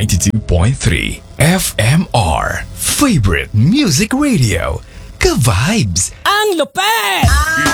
92.3 FMR Favorite Music Radio. Ka-vibes! Ang lupet!